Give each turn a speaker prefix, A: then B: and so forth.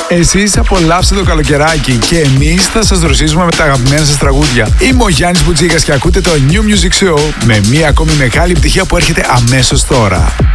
A: Εσείς απολαύστε το καλοκαιράκι και εμείς θα σας δροσίσουμε με τα αγαπημένα σας τραγούδια. Είμαι ο Γιάννης Μπουτζίκας και ακούτε το New Music Show με μία ακόμη μεγάλη επιτυχία που έρχεται αμέσως τώρα.